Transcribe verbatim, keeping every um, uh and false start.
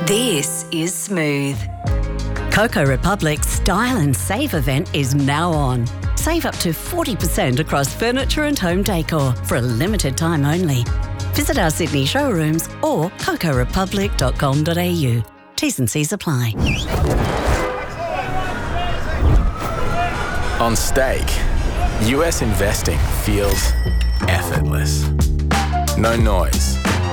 This is Smooth. Coco Republic's Style and Save event is now on. Save up to forty percent across furniture and home decor for a limited time only. Visit our Sydney showrooms or coco republic dot com dot a u. T's and C's apply. On stake, U S investing feels effortless. No noise,